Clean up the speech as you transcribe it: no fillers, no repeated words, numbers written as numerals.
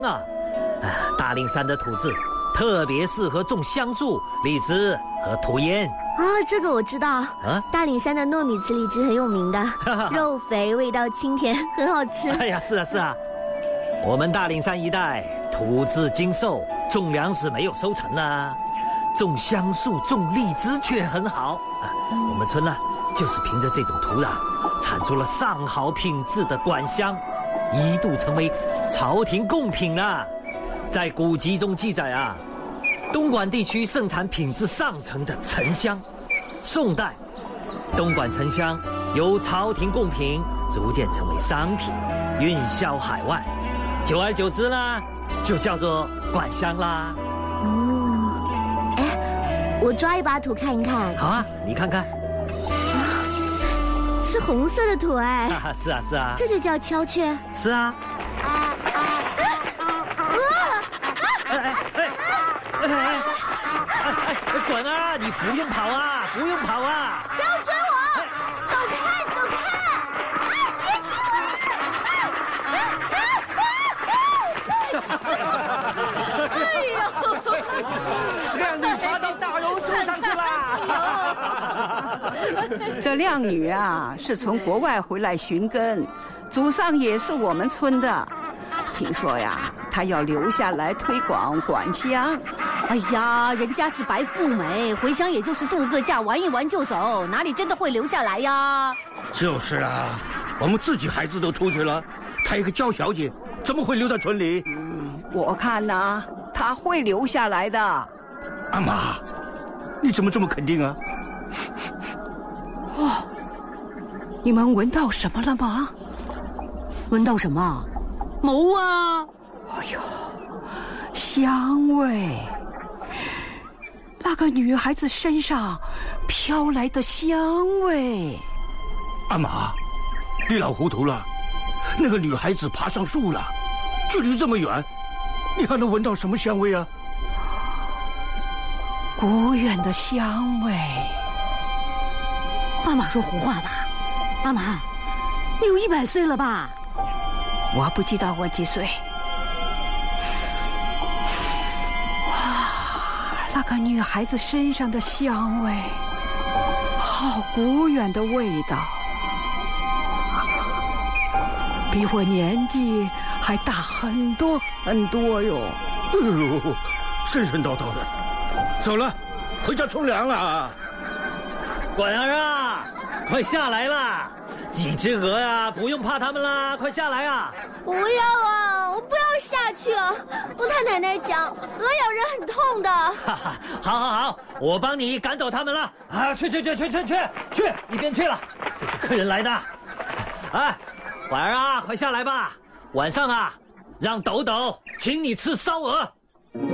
大岭山的土质特别适合种香树、荔枝和土烟。 这个我知道。大岭山的糯米糍荔枝很有名的，肉肥，味道清甜，很好吃。 哎呀，是啊，我们大岭山一带土质精瘦，种粮食没有收成啊，种香树、种荔枝却很好。我们村呢，就是凭着这种土壤，产出了上好品质的管香，一度成为朝廷贡品呢。在古籍中记载啊，东莞地区盛产品质上乘的沉香。宋代，东莞沉香由朝廷贡品逐渐成为商品，运销海外，久而久之呢，就叫做管香啦。 我抓一把土看一看。 好啊，你看看。 是红色的土哎。 是啊， 这就叫敲雀。 是啊。滚啊！你不用跑啊！不要追我！走开！ 哎呦！ 靓女爬到大榕树上去了。 这靓女啊，是从国外回来寻根，祖上也是我们村的。听说呀，她要留下来推广管香。 哎呀，人家是白富美，回乡也就是度个假，玩一玩就走，哪里真的会留下来呀？ 就是啊，我们自己孩子都出去了，她一个娇小姐怎么会留在村里？ 我看呐，她会留下来的。 阿妈，你怎么这么肯定啊？ 你们闻到什么了吗？ 闻到什么？谋啊！ 哎呦，香味！那个女孩子身上飘来的香味。 阿妈，你老糊涂了，那个女孩子爬上树了，距离这么远，你还能闻到什么香味啊？ 古远的香味。 妈妈说胡话吧？妈妈，你有100岁了吧？ 我不知道我几岁。那个女孩子身上的香味，好古远的味道，比我年纪还大很多哟。 哎呦，神神叨叨的。走了，回家冲凉了。 管儿啊，快下来啦！几只鹅啊，不用怕它们啦，快下来啊！ 不要啊，我不要下去啊！我太奶奶讲，鹅咬人很痛的。 好，我帮你赶走它们了。去，一边去了，这是客人来的。管儿啊，快下来吧！晚上啊，让斗斗请你吃烧鹅。